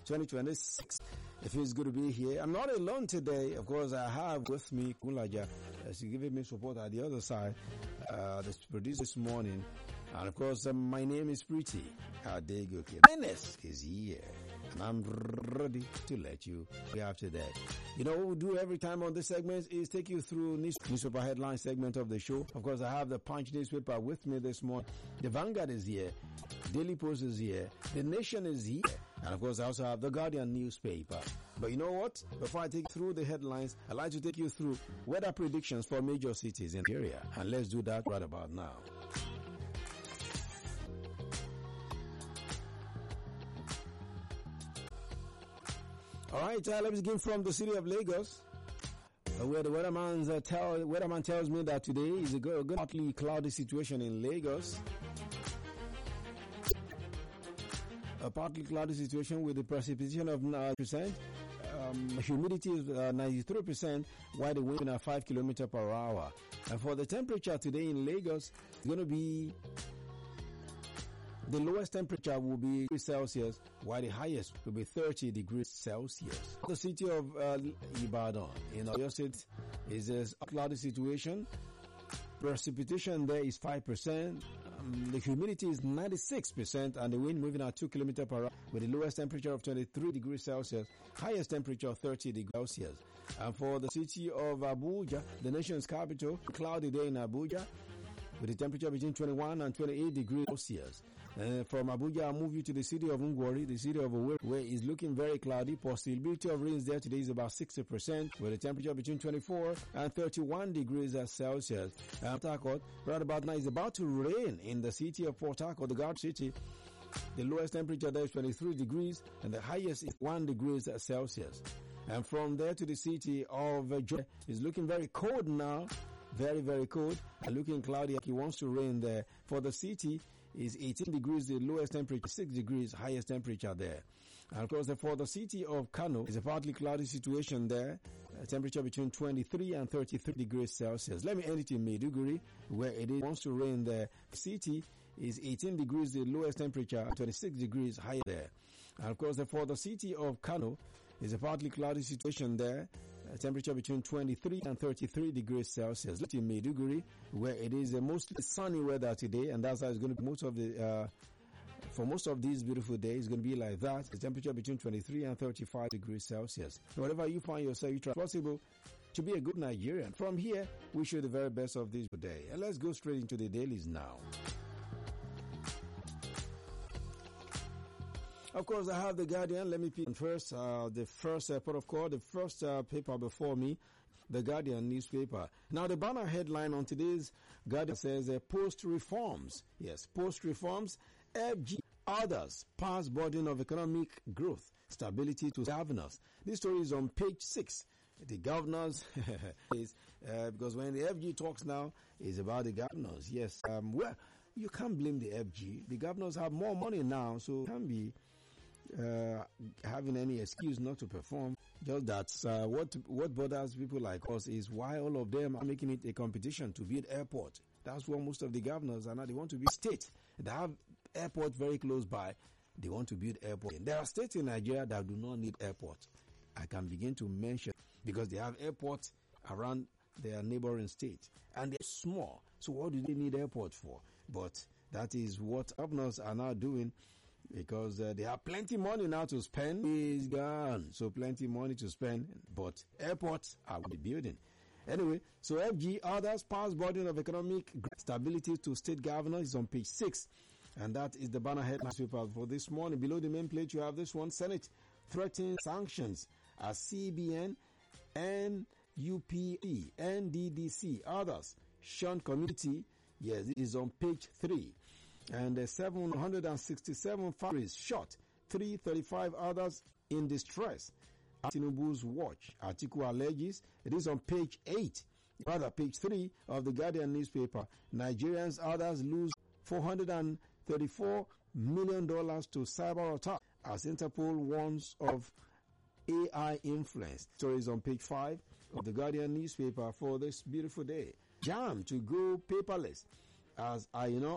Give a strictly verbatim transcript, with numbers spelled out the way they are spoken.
twenty twenty-six. It feels good to be here. I'm not alone today. Of course, I have with me Kulaja. She's giving me support at the other side. Uh, this produced this morning. And of course, um, my name is Pretty Adegoke. Menace is here. And I'm ready to let you be after that. You know what we do every time on this segment is take you through news, newspaper headline segment of the show. Of course, I have the Punch newspaper with me this morning. The Vanguard is here. Daily Post is here. The Nation is here. And of course, I also have the Guardian newspaper. But you know what? Before I take you through the headlines, I'd like to take you through weather predictions for major cities in the area. And let's do that right about now. All right, uh, let's begin from the city of Lagos, uh, where the weatherman uh, tell weatherman tells me that today is a good, good partly cloudy situation in Lagos. A partly cloudy situation with a precipitation of nine percent. Um, humidity is uh, ninety-three percent, while the wind is at five kilometers per hour. And for the temperature today in Lagos, it's going to be the lowest temperature will be Celsius, while the highest will be thirty degrees Celsius. The city of uh, Ibadan in Oyo State is a cloudy situation. Precipitation there is five percent. Um, the humidity is ninety-six percent, and the wind moving at two kilometers per hour with the lowest temperature of twenty-three degrees Celsius, highest temperature of thirty degrees Celsius. And for the city of Abuja, the nation's capital, cloudy day in Abuja with the temperature between twenty-one and twenty-eight degrees Celsius. Uh, from Abuja, I'll move you to the city of Ngwari, the city of Owerri, where it's looking very cloudy. Possibility of rains there today is about sixty percent, with a temperature between twenty-four and thirty-one degrees Celsius. Uh, Port Harcourt, right about now, is about to rain in the city of Port Harcourt, the guard city. The lowest temperature there is twenty-three degrees, and the highest is one degrees Celsius. And from there to the city of uh, Joy, it's looking very cold now. Very, very cold, and looking cloudy like it wants to rain there. For the city, is eighteen degrees, the lowest temperature, six degrees, highest temperature there. And of course, for the city of Kano, it's a partly cloudy situation there, a temperature between twenty-three and thirty-three degrees Celsius. Let me end it in Maiduguri, where it is, wants to rain there. The city is eighteen degrees, the lowest temperature, twenty-six degrees, higher there. And of course, for the city of Kano, it's a partly cloudy situation there, a temperature between twenty-three and thirty-three degrees Celsius. Let's in Maiduguri, where it is a mostly sunny weather today, and that's how it's going to be most of the, uh, for most of these beautiful days, it's going to be like that. The temperature between twenty-three and thirty-five degrees Celsius. Whatever you find yourself, you try possible to be a good Nigerian. From here, we show the very best of this today. And let's go straight into the dailies now. Of course, I have the Guardian. Let me pick first. Uh, the first uh, port of call, the first uh, paper before me, the Guardian newspaper. Now, the banner headline on today's Guardian says uh, post reforms. Yes, post reforms. F G others pass burden of economic growth, stability to governors. This story is on page six. The governors is uh, because when the F G talks now, it's about the governors. Yes, um, well, you can't blame the F G. The governors have more money now, so it can't be Uh, having any excuse not to perform. Just that uh, what what bothers people like us is why all of them are making it a competition to build airport. That's what most of the governors are now. They want to build state. They have airport very close by. They want to build airport. There are states in Nigeria that do not need airport. I can begin to mention because they have airports around their neighboring state and they're small. So what do they need airport for? But that is what governors are now doing. Because uh, they have plenty money now to spend. Is gone. So plenty money to spend. But airports are the building. Anyway, so F G others pass burden of economic stability to state governors is on page six. And that is the banner headline paper for this morning. Below the main plate, you have this one. Senate threatens sanctions as C B N, N U P E, N D D C, others shun community. Yes, it is on page three. And uh, seven hundred sixty-seven families shot, three hundred thirty-five others in distress. Tinubu's watch. Atiku alleges. It is on page eight, rather page three of the Guardian newspaper. Nigerians others lose four hundred thirty-four million dollars to cyber attack as Interpol warns of A I influence. Stories on page five of the Guardian newspaper for this beautiful day. Jam to go paperless as I, you know,